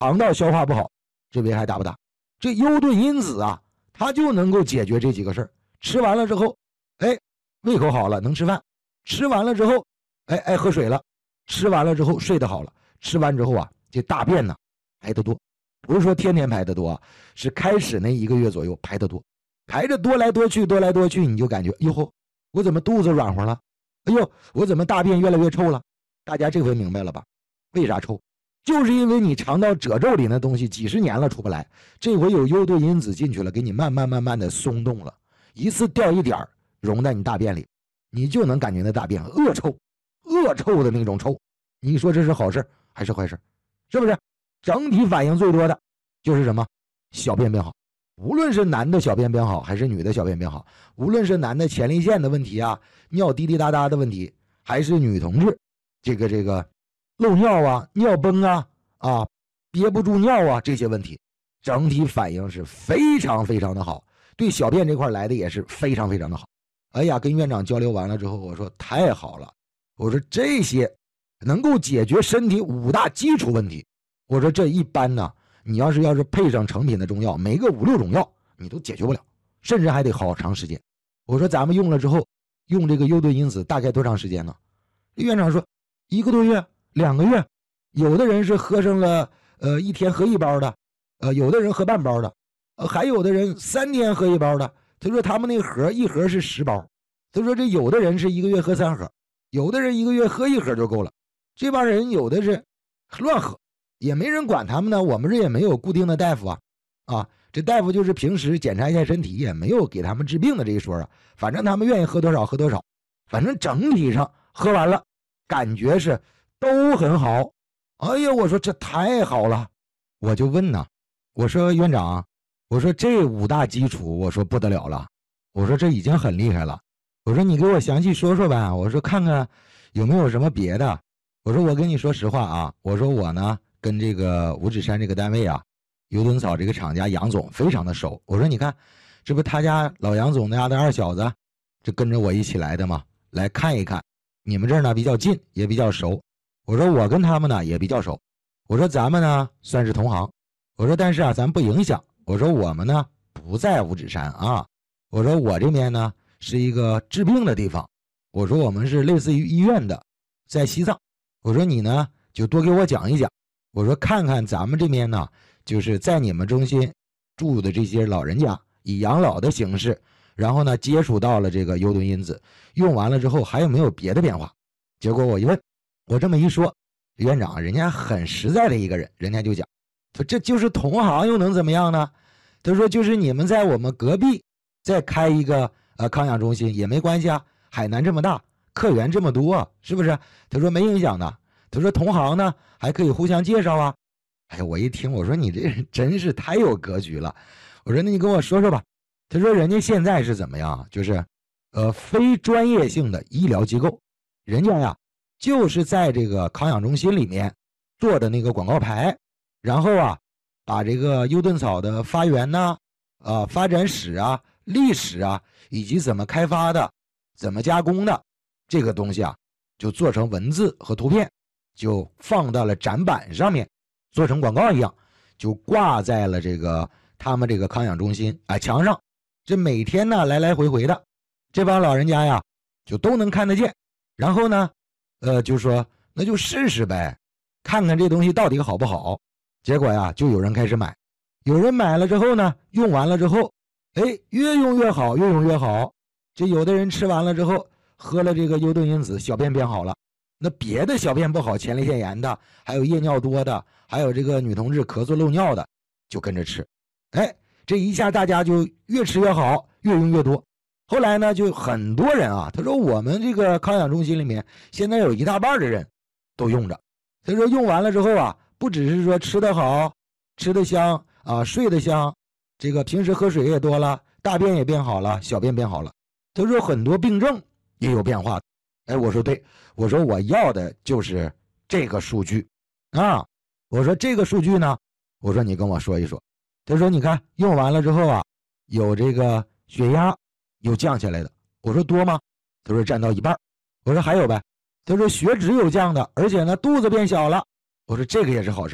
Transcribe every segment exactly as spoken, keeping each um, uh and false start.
肠道消化不好，这危害大不大？这优盾因子啊，它就能够解决这几个事儿。吃完了之后，哎，胃口好了，能吃饭；吃完了之后，哎，爱喝水了；吃完了之后，睡得好了；吃完之后啊，这大便呢排得多，不是说天天排得多，是开始那一个月左右排得多，排着多来多去，多来多去，你就感觉哟吼，我怎么肚子软和了？哎呦，我怎么大便越来越臭了？大家这回明白了吧？为啥臭？就是因为你肠道褶皱里那东西几十年了出不来，这回有优盾因子进去了，给你慢慢慢慢的松动了，一次掉一点溶在你大便里，你就能感觉那大便恶臭，恶臭的那种臭。你说这是好事还是坏事？是不是？整体反应最多的就是什么？小便变好。无论是男的小便变好还是女的小便变好，无论是男的前列腺的问题啊，尿滴滴答答的问题，还是女同志这个这个漏尿啊、尿崩啊、啊憋不住尿啊这些问题，整体反应是非常非常的好，对小便这块来的也是非常非常的好。哎呀，跟院长交流完了之后，我说太好了，我说这些能够解决身体五大基础问题，我说这一般呢，你要是要是配上成品的中药，没个五六种药你都解决不了，甚至还得好长时间。我说咱们用了之后，用这个优盾因子大概多长时间呢？院长说一个多月、两个月，有的人是喝上了呃一天喝一包的，呃有的人喝半包的，呃还有的人三天喝一包的。他说他们那个盒一盒是十包，他说这有的人是一个月喝三盒，有的人一个月喝一盒就够了。这帮人有的是乱喝，也没人管他们呢。我们这也没有固定的大夫啊，啊，这大夫就是平时检查一下身体，也没有给他们治病的这一说啊。反正他们愿意喝多少喝多少，反正整体上喝完了，感觉是都很好。哎呀，我说这太好了，我就问呐，我说院长，我说这五大基础，我说不得了了，我说这已经很厉害了，我说你给我详细说说呗，我说看看有没有什么别的。我说我跟你说实话啊，我说我呢跟这个五指山这个单位啊，优盾草这个厂家杨总非常的熟。我说你看，这不他家老杨总家的二小子，这跟着我一起来的嘛，来看一看。你们这儿呢比较近，也比较熟。我说我跟他们呢也比较熟。我说咱们呢算是同行。我说但是啊，咱不影响。我说我们呢不在五指山啊。我说我这边呢是一个治病的地方。我说我们是类似于医院的，在西藏。我说你呢就多给我讲一讲。我说看看咱们这边呢，就是在你们中心住的这些老人家，以养老的形式，然后呢接触到了这个优盾因子，用完了之后还有没有别的变化？结果我一问，我这么一说，院长人家很实在的一个人，人家就讲，说这就是同行又能怎么样呢？他说就是你们在我们隔壁再开一个呃康养中心也没关系啊，海南这么大，客源这么多，是不是？他说没影响的。他说同行呢还可以互相介绍啊。哎，我一听我说你这人真是太有格局了。我说那你跟我说说吧。他说人家现在是怎么样，就是呃非专业性的医疗机构，人家呀就是在这个康养中心里面做的那个广告牌，然后啊把这个优盾草的发源呐、啊、呃、发展史啊、历史啊，以及怎么开发的、怎么加工的这个东西啊，就做成文字和图片，就放到了展板上面，做成广告一样，就挂在了这个他们这个康养中心啊、哎、墙上。这每天呢来来回回的，这帮老人家呀就都能看得见。然后呢，呃，就说那就试试呗，看看这东西到底好不好。结果呀，就有人开始买，有人买了之后呢，用完了之后，哎，越用越好，越用越好。这有的人吃完了之后，喝了这个优盾因子，小便变好了。那别的小便不好，前列腺炎的，还有夜尿多的，还有这个女同志咳嗽漏尿的，就跟着吃。哎，这一下大家就越吃越好，越用越多。后来呢，就很多人啊，他说我们这个康养中心里面现在有一大半的人都用着。他说用完了之后啊，不只是说吃得好，吃得香啊，睡得香，这个平时喝水也多了，大便也变好了，小便变好了。他说很多病症也有变化。哎，我说对，我说我要的就是这个数据啊。我说这个数据呢，我说你跟我说一说。他说你看用完了之后啊，有这个血压有降下来的。我说多吗？他说占到一半。我说还有呗。他说血脂有降的，而且呢肚子变小了。我说这个也是好事。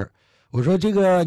我说这个